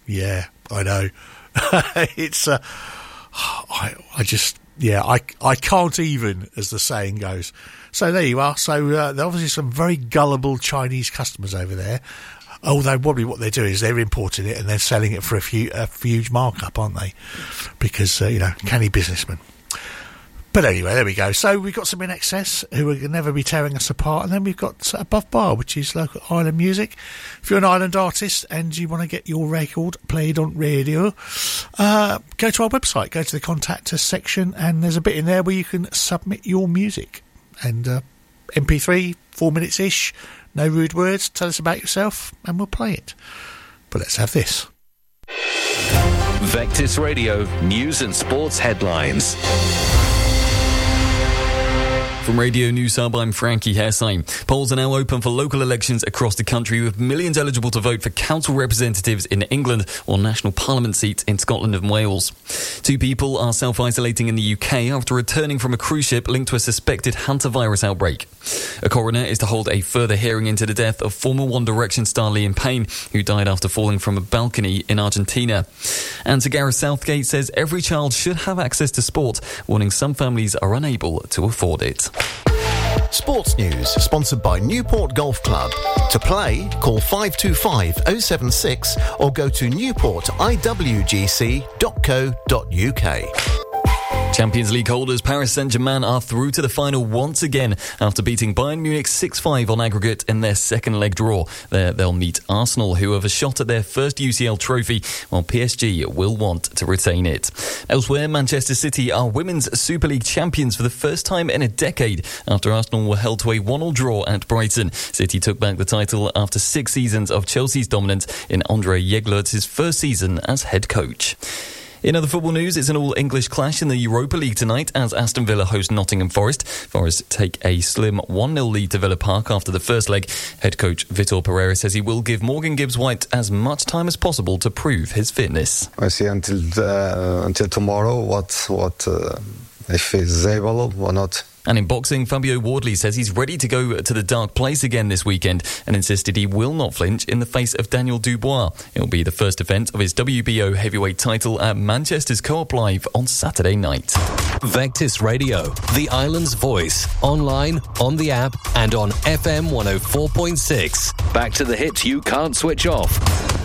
Yeah, I know. It's I can't even, as the saying goes. So there you are. So there are obviously some very gullible Chinese customers over there. Although probably what they're doing is they're importing it and they're selling it for a huge markup, aren't they? Because, canny businessmen. But anyway, there we go. So we've got some In Excess, who are never be tearing us apart. And then we've got Above Bar, which is local island music. If you're an island artist and you want to get your record played on radio, go to our website, go to the Contact Us section, and there's a bit in there where you can submit your music. And MP3, 4 minutes-ish, no rude words, tell us about yourself, and we'll play it. But let's have this. Vectis Radio, news and sports headlines. From Radio News Hub, I'm Frankie Hessheim. Polls are now open for local elections across the country, with millions eligible to vote for council representatives in England or national parliament seats in Scotland and Wales. 2 people are self-isolating in the UK after returning from a cruise ship linked to a suspected hantavirus outbreak. A coroner is to hold a further hearing into the death of former One Direction star Liam Payne, who died after falling from a balcony in Argentina. And Sir Gareth Southgate says every child should have access to sport, warning some families are unable to afford it. Sports news sponsored by Newport Golf Club. To play, call 525 076 or go to newportiwgc.co.uk. Champions League holders Paris Saint-Germain are through to the final once again after beating Bayern Munich 6-5 on aggregate in their second leg draw. There they'll meet Arsenal, who have a shot at their first UCL trophy, while PSG will want to retain it. Elsewhere, Manchester City are Women's Super League champions for the first time in a decade after Arsenal were held to a 1-1 draw at Brighton. City took back the title after 6 seasons of Chelsea's dominance in Andre Jeglert's first season as head coach. In other football news, it's an all-English clash in the Europa League tonight as Aston Villa host Nottingham Forest. Forest take a slim 1-0 lead to Villa Park after the first leg. Head coach Vitor Pereira says he will give Morgan Gibbs-White as much time as possible to prove his fitness. I see until tomorrow what if he's able or not. And in boxing, Fabio Wardley says he's ready to go to the dark place again this weekend and insisted he will not flinch in the face of Daniel Dubois. It'll be the first defence of his WBO heavyweight title at Manchester's Co-op Live on Saturday night. Vectis Radio, the island's voice, online, on the app and on FM 104.6. Back to the hits you can't switch off.